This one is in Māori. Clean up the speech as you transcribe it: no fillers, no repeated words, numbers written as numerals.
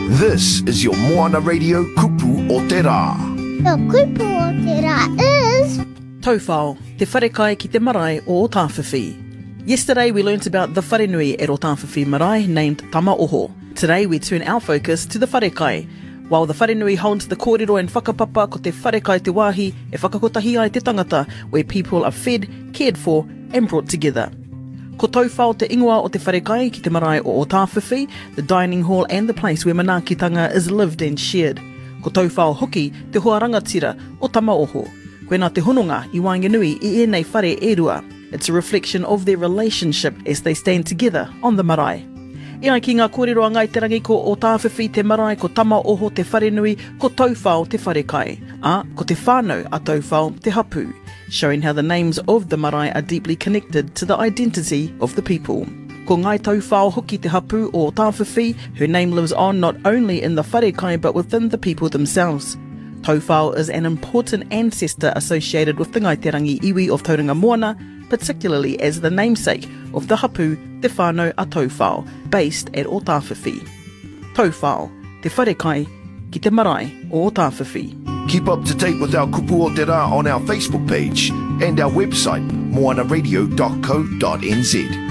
This is your Moana Radio Kupu o Te Rā. The kupu o te rā is... Taufao, te wharekai ki te marae o Otawhiwhi. Yesterday we learnt about the wharenui at Otawhiwhi marae named Tamaoho. Today we turn our focus to the wharekai. While the wharenui holds the kōrero and whakapapa ko te wharekai te wāhi e whakakotahi ai te tangata where people are fed, cared for and brought together. Ko taufao te ingoa o te wharekai ki te marae o Otawhiwhi, the dining hall and the place where manaakitanga is lived and shared. Ko taufao hoki te hoa rangatira o Tamaoho. Koe nā te hononga i Waenganui I ēnei whare e rua. It's a reflection of their relationship as they stand together on the marae. E ai ki ngā kōrero a ngai te rangi ko Otawhiwhi te marae ko Tamaoho te wharenui ko taufao te wharekai. Ko te whānau a taufao te hapu, showing how the names of the marae are deeply connected to the identity of the people. Ko ngai taufao hoki te hapu o Otawhiwhi, her name lives on not only in the wharekai but within the people themselves. Taufao is an important ancestor associated with the ngaiterangi iwi of Tauranga Moana, particularly as the namesake of the hapu, te whānau a taufao, based at Otawhiwhi. Taufao, te wharekai ki te marae o Otawhiwhi. Keep up to date with our Kupu o Te Rā on our Facebook page and our website moanaradio.co.nz.